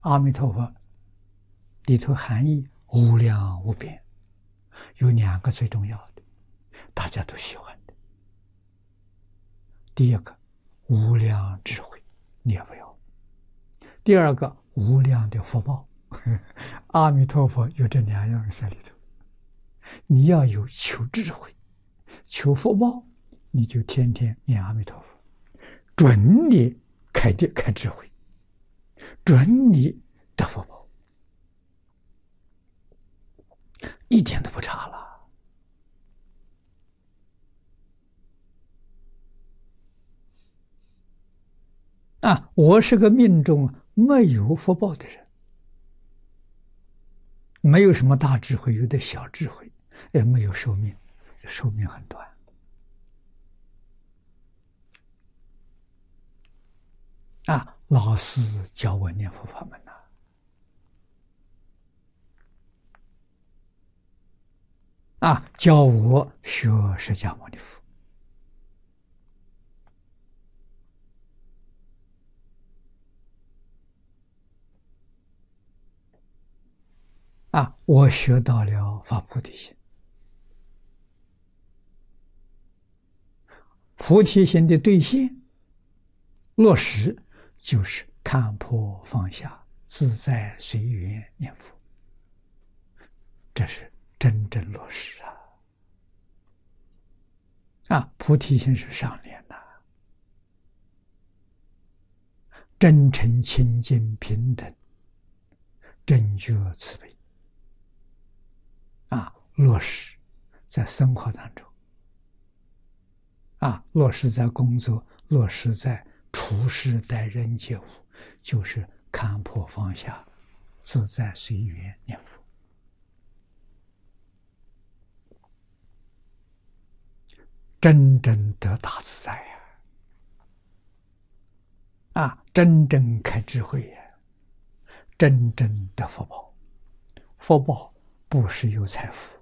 阿弥陀佛里头含义无量无边，有两个最重要的，大家都喜欢的。第一个，无量智慧，你要不要？第二个，无量的福报。阿弥陀佛有这两样在里头，你要有求智慧、求福报，你就天天念阿弥陀佛，准你开智慧，准你得福报，一点都不差了。我是个命中没有福报的人，没有什么大智慧，有点小智慧，也没有寿命，寿命很短。老师教我念佛法门教我学释迦牟尼佛。我学到了发菩提心。菩提心的兑现落实，就是看破放下，自在随缘念佛，这是真正落实菩提心是上联真诚清净平等，正觉慈悲落实在生活当中落实在工作，落实在处事待人接物，就是看破放下，自在随缘念佛。真正得大自在真正开智慧真正得福报。福报不是有财富，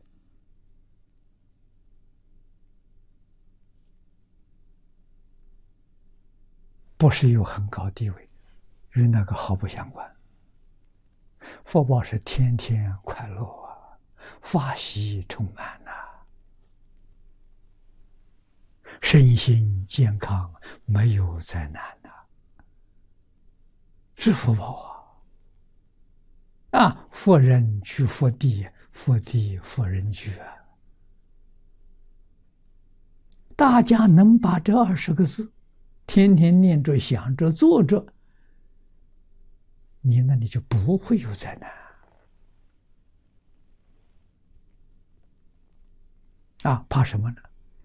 不是有很高地位，与那个毫不相关。福报是天天快乐法喜充满身心健康，没有灾难是福报佛人居佛地，佛地佛人居大家能把这20个字天天念着、想着、做着，你那里就不会有灾难怕什么呢？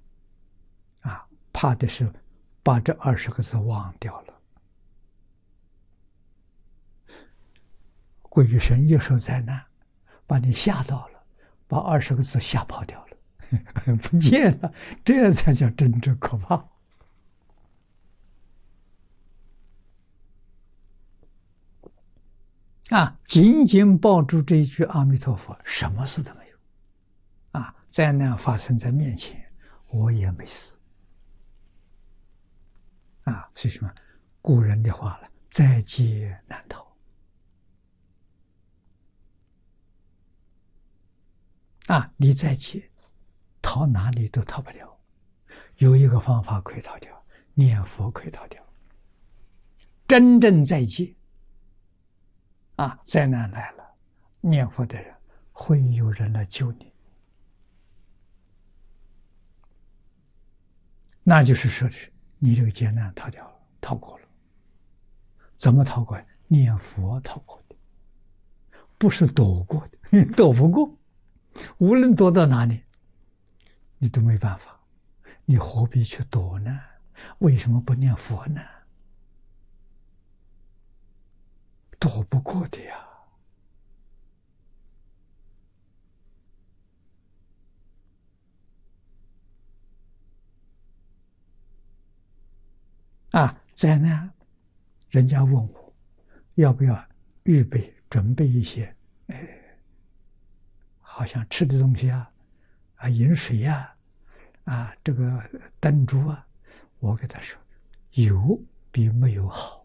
怕的是把这20个字忘掉了。鬼神一受灾难，把你吓到了，把20个字吓跑掉了，不见了，这才叫真正可怕。紧紧抱住这一句阿弥陀佛，什么事都没有。灾难发生在面前，我也没事。所以什么？古人的话了，灾劫难逃。你灾劫，逃哪里都逃不了。有一个方法可以逃掉，念佛可以逃掉。真正灾劫，灾难来了，念佛的人会有人来救你。那就是说是你这个劫难逃掉了，逃过了。怎么逃过？念佛逃过的，不是躲过的，躲不过。无论躲到哪里，你都没办法，你何必去躲呢？为什么不念佛呢？躲不过的呀。灾难，人家问我要不要准备一些好像吃的东西饮水这个灯烛我给他说，有比没有好。